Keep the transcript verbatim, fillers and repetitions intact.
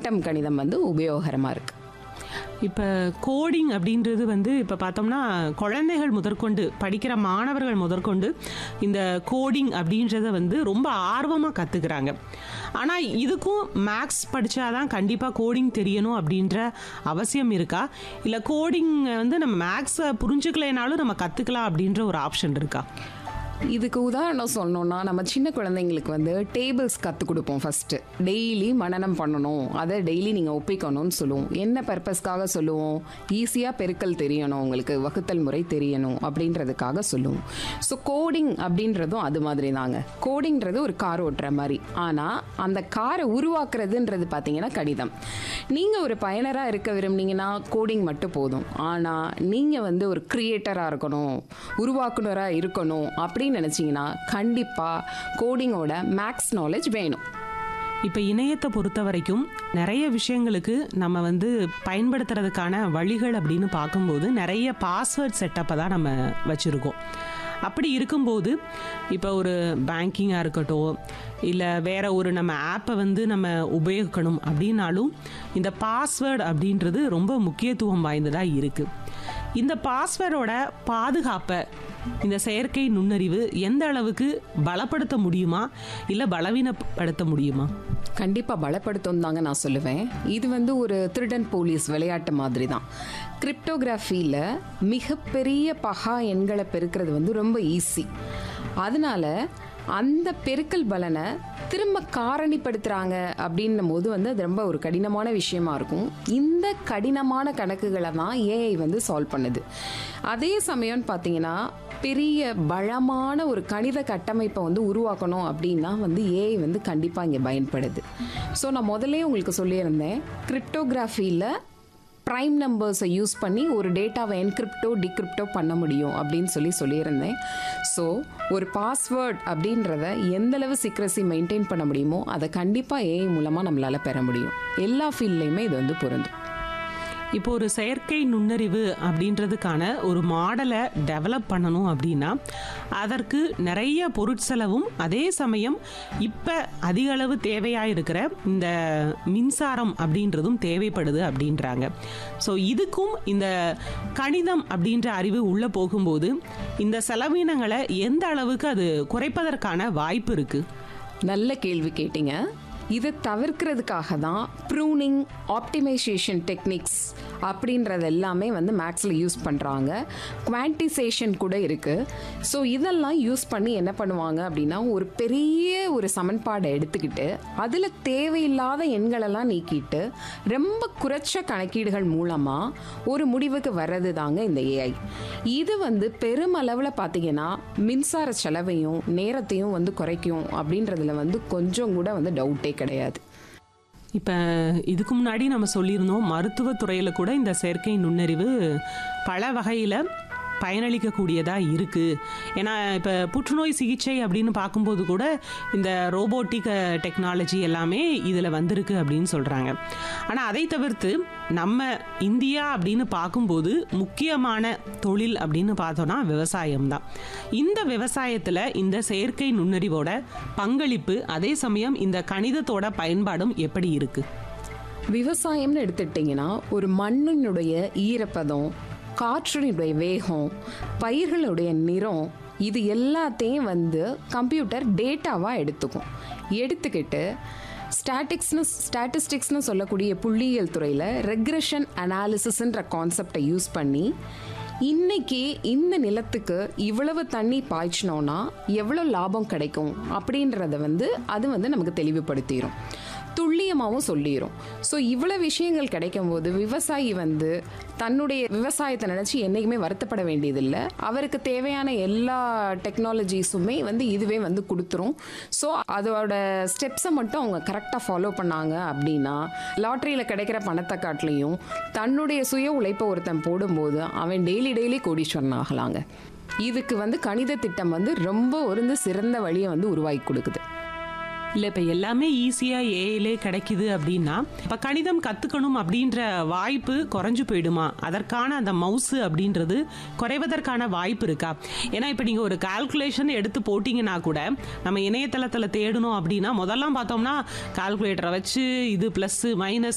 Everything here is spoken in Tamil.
குவாண்டம் கணிதம் வந்து உபயோகரமாக இருக்குது. இப்போ கோடிங் அப்படின்றது வந்து இப்போ பார்த்தோம்னா குழந்தைகள் முதற்கொண்டு படிக்கிற மாணவர்கள் முதற்கொண்டு இந்த கோடிங் அப்படின்றத வந்து ரொம்ப ஆர்வமாக கற்றுக்குறாங்க. ஆனால் இதுக்கும் மேக்ஸ் படித்தாதான் கண்டிப்பாக கோடிங் தெரியணும் அப்படின்ற அவசியம் இருக்கா? இல்லை கோடிங் வந்து நம்ம மேக்ஸை புரிஞ்சுக்கலைனாலும் நம்ம கற்றுக்கலாம் அப்படின்ற ஒரு ஆப்ஷன் இருக்கா? இதுக்கு உதாரணம் சொல்லணும்னா, நம்ம சின்ன குழந்தைங்களுக்கு வந்து டேபிள்ஸ் கற்றுக் கொடுப்போம். ஃபஸ்ட்டு டெய்லி மனனம் பண்ணணும், அதை டெய்லி நீங்கள் ஒப்பிக்கணும்னு சொல்லுவோம். என்ன பர்பஸ்க்காக சொல்லுவோம்? ஈஸியாக பெருக்கல் தெரியணும், உங்களுக்கு வகுத்தல் முறை தெரியணும் அப்படின்றதுக்காக சொல்லுவோம். ஸோ கோடிங் அப்படின்றதும் அது மாதிரி தாங்க. கோடிங்கிறது ஒரு கார் ஓட்டுற மாதிரி. ஆனால் அந்த காரை உருவாக்குறதுன்றது பார்த்தீங்கன்னா கணிதம். நீங்கள் ஒரு பயனராக இருக்க விரும்புனீங்கன்னா கோடிங் மட்டும் போதும். ஆனால் நீங்கள் வந்து ஒரு கிரியேட்டராக இருக்கணும், உருவாக்குனராக இருக்கணும் அப்படி நினைச்சீங்கன்னா கண்டிப்பா கோடிங்கோட மேக்ஸ் நாலேஜ் வேணும். இப்போ இணையத்தை பொறுத்த வரைக்கும் நிறைய விஷயங்களுக்கு நம்ம வந்து பயன்படுத்துறதுக்கான வழிகள் அப்படின்னு பார்க்கும்போது நிறைய பாஸ்வேர்ட் செட்டப்பை தான் நம்ம வச்சுருக்கோம். அப்படி இருக்கும்போது இப்போ ஒரு பேங்கிங்காக இருக்கட்டும், இல்லை வேற ஒரு நம்ம ஆப்பை வந்து நம்ம உபயோகிக்கணும் அப்படின்னாலும் இந்த பாஸ்வேர்டு அப்படின்றது ரொம்ப முக்கியத்துவம் வாய்ந்ததாக இருக்குது. இந்த பாஸ்வேர்டோட பாதுகாப்பை இந்த செயற்கை நுண்ணறிவு எந்த அளவுக்கு பலப்படுத்த முடியுமா இல்லை பலவீனப்படுத்த முடியுமா? கண்டிப்பாக பலப்படுத்தும் தாங்க நான் சொல்லுவேன். இது வந்து ஒரு திருடன் போலீஸ் விளையாட்டு மாதிரி தான். கிரிப்டோகிராஃபியில் மிகப்பெரிய பகா எண்களை பெருக்கிறது வந்து ரொம்ப ஈஸி. அதனால அந்த பெருக்கல் பலனை திரும்ப காரணிப்படுத்துகிறாங்க அப்படின்னும் போது வந்து அது ரொம்ப ஒரு கடினமான விஷயமா இருக்கும். இந்த கடினமான கணக்குகளை தான் ஏஐ வந்து சால்வ் பண்ணுது. அதே சமயம் பார்த்தீங்கன்னா பெரிய பலமான ஒரு கணித கட்டமைப்பை வந்து உருவாக்கணும் அப்படின்னா வந்து ஏஐ வந்து கண்டிப்பாக இங்கே பயன்படுது. ஸோ நான் முதலே உங்களுக்கு சொல்லியிருந்தேன், கிரிப்டோகிராஃபியில் ப்ரைம் நம்பர்ஸை யூஸ் பண்ணி ஒரு டேட்டாவை என்கிரிப்டோ டிகிரிப்டோ பண்ண முடியும் அப்படின்னு சொல்லி சொல்லியிருந்தேன். ஸோ ஒரு பாஸ்வேர்ட் அப்படின்றத எந்தளவு சீக்ரஸி மெயின்டைன் பண்ண முடியுமோ அதை கண்டிப்பாக ஏஐ மூலமாக நம்மளால் பெற முடியும். எல்லா ஃபீல்ட்லேயுமே இது வந்து பொருந்தும். இப்போ ஒரு செயற்கை நுண்ணறிவு அப்படின்றதுக்கான ஒரு மாடலை டெவலப் பண்ணணும் அப்படின்னா அதற்கு நிறைய பொருட்செலவும் அதே சமயம் இப்போ அதிக அளவு தேவையாக இருக்கிற இந்த மின்சாரம் அப்படின்றதும் தேவைப்படுது அப்படின்றாங்க. ஸோ இதுக்கும் இந்த கணிதம் அப்படின்ற அறிவு உள்ளே போகும்போது இந்த செலவினங்களை எந்த அளவுக்கு அது குறைப்பதற்கான வாய்ப்பு இருக்குது? நல்ல கேள்வி கேட்டீங்க. இதை தவிர்க்கிறதுக்காக தான் ப்ரூனிங், ஆப்டிமைசேஷன் டெக்னிக்ஸ் அப்படின்றது எல்லாமே வந்து மேக்ஸில் யூஸ் பண்ணுறாங்க. குவான்டிசேஷன் கூட இருக்குது. ஸோ இதெல்லாம் யூஸ் பண்ணி என்ன பண்ணுவாங்க அப்படின்னா ஒரு பெரிய ஒரு சமன்பாடை எடுத்துக்கிட்டு அதில் தேவையில்லாத எண்களெல்லாம் நீக்கிட்டு ரொம்ப குறைச்ச கணக்கீடுகள் மூலமாக ஒரு முடிவுக்கு வர்றது தாங்க இந்த ஏஐ. இது வந்து பெருமளவில் பார்த்தீங்கன்னா மின்சார செலவையும் நேரத்தையும் வந்து குறைக்கும் அப்படின்றதுல வந்து கொஞ்சம் கூட வந்து டவுட்டே கிடையாது. இப்போ இதுக்கு முன்னாடி நம்ம சொல்லியிருந்தோம், மருத்துவத்துறையில் கூட இந்த செயற்கை நுண்ணறிவு பல வகையில் பயனளிக்கக்கூடியதாக இருக்குது. ஏன்னா இப்போ புற்றுநோய் சிகிச்சை அப்படின்னு பார்க்கும்போது கூட இந்த ரோபோட்டிக் டெக்னாலஜி எல்லாமே இதில் வந்திருக்கு அப்படின்னு சொல்கிறாங்க. ஆனால் அதை தவிர்த்து நம்ம இந்தியா அப்படின்னு பார்க்கும்போது முக்கியமான தொழில் அப்படின்னு பார்த்தோன்னா விவசாயம்தான். இந்த விவசாயத்தில் இந்த செயற்கை நுண்ணறிவோட பங்களிப்பு அதே சமயம் இந்த கணிதத்தோட பயன்பாடும் எப்படி இருக்குது? விவசாயம்னு எடுத்துட்டிங்கன்னா ஒரு மண்ணினுடைய ஈரப்பதம், காற்றினுடைய வேகம், பயிர்களுடைய நிறம், இது எல்லாத்தையும் வந்து கம்ப்யூட்டர் டேட்டாவாக எடுத்துக்கும். எடுத்துக்கிட்டு ஸ்டாட்டிக்ஸ்னு ஸ்டாட்டிஸ்டிக்ஸ்னு சொல்லக்கூடிய புள்ளியியல் துறையில் ரெக்ரெஷன் அனாலிசிஸ்ன்ற கான்செப்டை யூஸ் பண்ணி இன்னைக்கு இந்த நிலத்துக்கு இவ்வளவு தண்ணி பாய்ச்சினோன்னா எவ்வளோ லாபம் கிடைக்கும் அப்படின்றத வந்து அது வந்து நமக்கு தெளிவுபடுத்திடும், துல்லியமாகவும் சொல்லிடும். ஸோ இவ்வளோ விஷயங்கள் கிடைக்கும் போது விவசாயி வந்து தன்னுடைய விவசாயத்தை நினச்சி என்றைக்குமே வருத்தப்பட வேண்டியதில்லை. அவருக்கு தேவையான எல்லா டெக்னாலஜிஸுமே வந்து இதுவே வந்து கொடுத்துரும். ஸோ அதோட ஸ்டெப்ஸை மட்டும் அவங்க கரெக்டாக ஃபாலோ பண்ணாங்க அப்படின்னா லாட்ரியில் கிடைக்கிற பணத்தை காட்டிலையும் தன்னுடைய சுய உழைப்பை ஒருத்தன் போடும்போது அவன் டெய்லி டெய்லி கோடீஸ்வரன் ஆகலாங்க. இதுக்கு வந்து கணித திட்டம் வந்து ரொம்ப ஒரு சிறந்த வழியை வந்து உருவாக்கி கொடுக்குது. இல்லை இப்போ எல்லாமே ஈஸியாக ஏஐலே கிடைக்குது அப்படின்னா இப்போ கணிதம் கற்றுக்கணும் அப்படின்ற வாய்ப்பு குறைஞ்சு போயிடுமா? அதற்கான அந்த மவுஸு அப்படின்றது குறைவதற்கான வாய்ப்பு இருக்கா? ஏன்னா இப்போ நீங்கள் ஒரு கால்குலேஷன் எடுத்து போட்டிங்கன்னா கூட நம்ம இணையதளத்தில் தேடணும் அப்படின்னா முதல்லாம் பார்த்தோம்னா கால்குலேட்டரை வச்சு இது ப்ளஸ்ஸு மைனஸ்